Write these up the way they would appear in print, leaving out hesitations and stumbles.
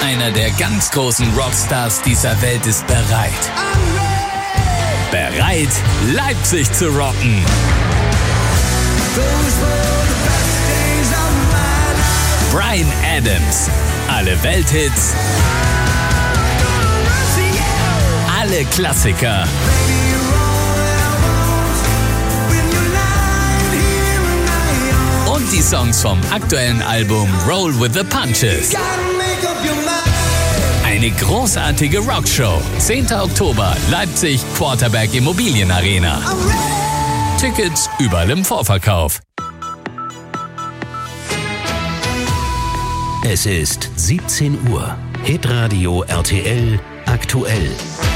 Einer der ganz großen Rockstars dieser Welt ist bereit. Bereit, Leipzig zu rocken. Bryan Adams. Alle Welthits. Alle Klassiker. Und die Songs vom aktuellen Album Roll with the Punches. Eine großartige Rockshow. 10. Oktober, Leipzig, Quarterback Immobilienarena. Tickets überall im Vorverkauf. Es ist 17 Uhr. Hitradio RTL aktuell.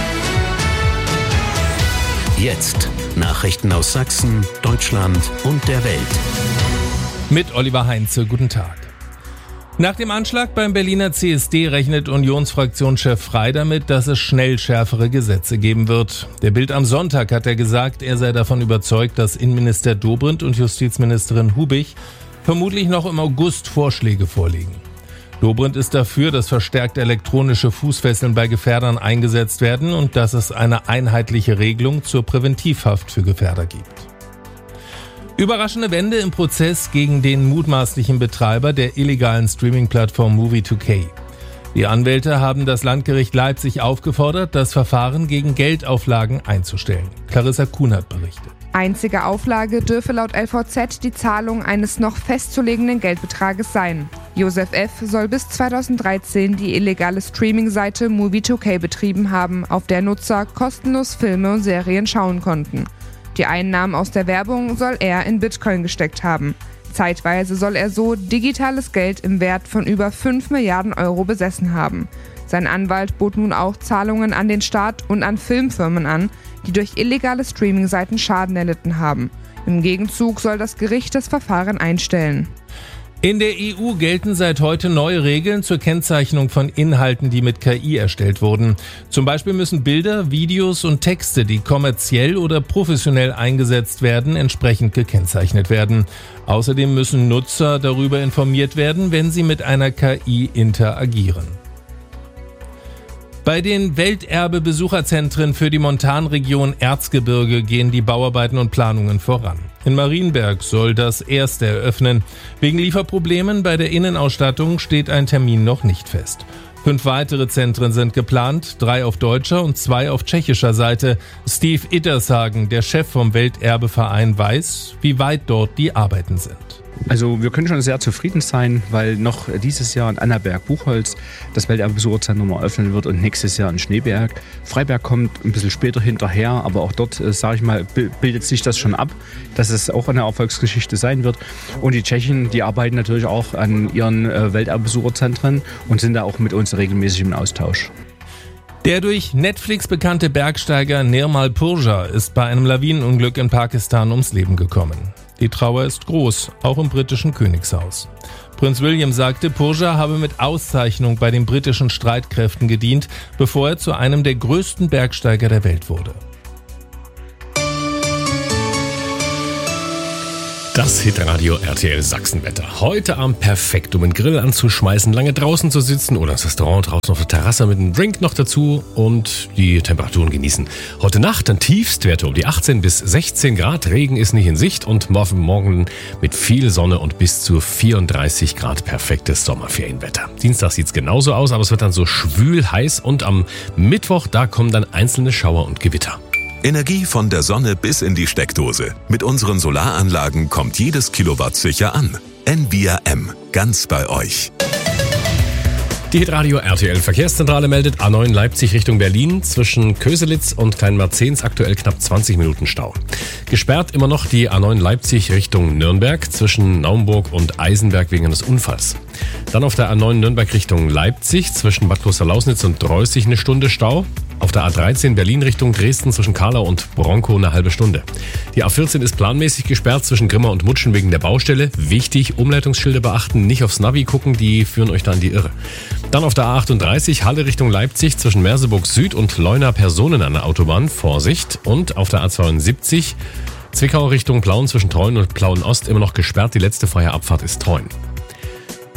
Jetzt Nachrichten aus Sachsen, Deutschland und der Welt. Mit Oliver Heinze, guten Tag. Nach dem Anschlag beim Berliner CSD rechnet Unionsfraktionschef Frey damit, dass es schnell schärfere Gesetze geben wird. Der Bild am Sonntag hat er gesagt, er sei davon überzeugt, dass Innenminister Dobrindt und Justizministerin Hubig vermutlich noch im August Vorschläge vorlegen. Dobrindt ist dafür, dass verstärkt elektronische Fußfesseln bei Gefährdern eingesetzt werden und dass es eine einheitliche Regelung zur Präventivhaft für Gefährder gibt. Überraschende Wende im Prozess gegen den mutmaßlichen Betreiber der illegalen Streaming-Plattform Movie2K. Die Anwälte haben das Landgericht Leipzig aufgefordert, das Verfahren gegen Geldauflagen einzustellen. Clarissa Kunert berichtet. Einzige Auflage dürfe laut LVZ die Zahlung eines noch festzulegenden Geldbetrages sein. Josef F. soll bis 2013 die illegale Streaming-Seite Movie2K betrieben haben, auf der Nutzer kostenlos Filme und Serien schauen konnten. Die Einnahmen aus der Werbung soll er in Bitcoin gesteckt haben. Zeitweise soll er so digitales Geld im Wert von über 5 Milliarden Euro besessen haben. Sein Anwalt bot nun auch Zahlungen an den Staat und an Filmfirmen an, die durch illegale Streaming-Seiten Schaden erlitten haben. Im Gegenzug soll das Gericht das Verfahren einstellen. In der EU gelten seit heute neue Regeln zur Kennzeichnung von Inhalten, die mit KI erstellt wurden. Zum Beispiel müssen Bilder, Videos und Texte, die kommerziell oder professionell eingesetzt werden, entsprechend gekennzeichnet werden. Außerdem müssen Nutzer darüber informiert werden, wenn sie mit einer KI interagieren. Bei den Welterbe-Besucherzentren für die Montanregion Erzgebirge gehen die Bauarbeiten und Planungen voran. In Marienberg soll das erste eröffnen. Wegen Lieferproblemen bei der Innenausstattung steht ein Termin noch nicht fest. 5 weitere Zentren sind geplant, 3 auf deutscher und 2 auf tschechischer Seite. Steve Ittershagen, der Chef vom Welterbeverein, weiß, wie weit dort die Arbeiten sind. Also wir können schon sehr zufrieden sein, weil noch dieses Jahr in Annaberg-Buchholz das Welterbe-Besucherzentrum eröffnen wird und nächstes Jahr in Schneeberg. Freiberg kommt ein bisschen später hinterher, aber auch dort, sage ich mal, bildet sich das schon ab, dass es auch eine Erfolgsgeschichte sein wird. Und die Tschechen, die arbeiten natürlich auch an ihren Welterbe-Besucherzentren und sind da auch mit uns regelmäßig im Austausch. Der durch Netflix bekannte Bergsteiger Nirmal Purja ist bei einem Lawinenunglück in Pakistan ums Leben gekommen. Die Trauer ist groß, auch im britischen Königshaus. Prinz William sagte, Purja habe mit Auszeichnung bei den britischen Streitkräften gedient, bevor er zu einem der größten Bergsteiger der Welt wurde. Das Hitradio RTL Sachsenwetter. Heute Abend perfekt, um einen Grill anzuschmeißen, lange draußen zu sitzen oder ins Restaurant draußen auf der Terrasse mit einem Drink noch dazu und die Temperaturen genießen. Heute Nacht dann Tiefstwerte um die 18 bis 16 Grad. Regen ist nicht in Sicht und morgen mit viel Sonne und bis zu 34 Grad perfektes Sommerferienwetter. Dienstag sieht's genauso aus, aber es wird dann so schwül heiß und am Mittwoch, da kommen dann einzelne Schauer und Gewitter. Energie von der Sonne bis in die Steckdose. Mit unseren Solaranlagen kommt jedes Kilowatt sicher an. Envia M. Ganz bei euch. Die Hitradio RTL Verkehrszentrale meldet A9 Leipzig Richtung Berlin zwischen Köselitz und Kleinmarzens aktuell knapp 20 Minuten Stau. Gesperrt immer noch die A9 Leipzig Richtung Nürnberg zwischen Naumburg und Eisenberg wegen eines Unfalls. Dann auf der A9 Nürnberg Richtung Leipzig zwischen Bad Klosterlausnitz und Dreußig eine Stunde Stau. Auf der A13 Berlin Richtung Dresden zwischen Kahlau und Bronkow eine halbe Stunde. Die A14 ist planmäßig gesperrt zwischen Grimma und Mutschen wegen der Baustelle. Wichtig, Umleitungsschilder beachten, nicht aufs Navi gucken, die führen euch da in die Irre. Dann auf der A38 Halle Richtung Leipzig zwischen Merseburg Süd und Leuna Personen an der Autobahn. Vorsicht. Und auf der A72 Zwickau Richtung Plauen zwischen Treuen und Plauen Ost immer noch gesperrt. Die letzte freie Abfahrt ist Treuen.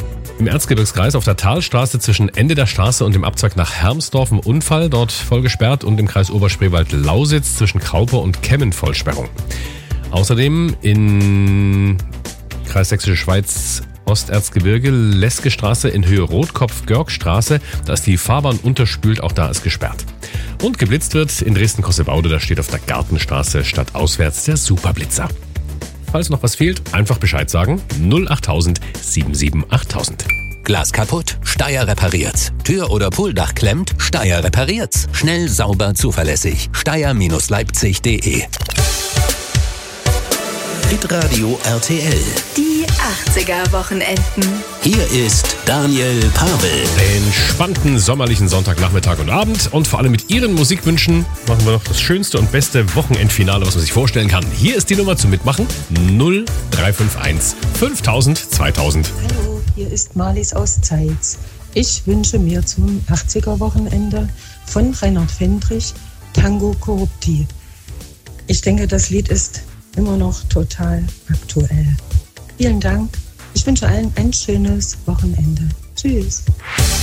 Im Erzgebirgskreis auf der Talstraße zwischen Ende der Straße und dem Abzweig nach Hermsdorf ein Unfall, dort voll gesperrt, und im Kreis Oberspreewald-Lausitz zwischen Kraupe und Kemmen Vollsperrung. Außerdem in Kreis Sächsische Schweiz Osterzgebirge, Leske Straße in Höhe Rotkopf-Görgstraße, da ist die Fahrbahn unterspült, auch da ist gesperrt. Und geblitzt wird in Dresden-Kossebaude, da steht auf der Gartenstraße stadtauswärts der Superblitzer. Falls noch was fehlt, einfach Bescheid sagen. 08000 778000. Glas kaputt? Steyr repariert's. Tür oder Pooldach klemmt? Steyr repariert's. Schnell, sauber, zuverlässig. Steyr-Leipzig.de. Hitradio RTL. Die 80er-Wochenenden. Hier ist Daniel Pavel. Entspannten sommerlichen Sonntagnachmittag und Abend, und vor allem mit Ihren Musikwünschen machen wir noch das schönste und beste Wochenendfinale, was man sich vorstellen kann. Hier ist die Nummer zum Mitmachen: 0351 5000 2000. Hallo, hier ist Marlies aus Zeitz. Ich wünsche mir zum 80er-Wochenende von Reinhard Fendrich Tango Corrupti. Ich denke, das Lied ist immer noch total aktuell. Vielen Dank. Ich wünsche allen ein schönes Wochenende. Tschüss.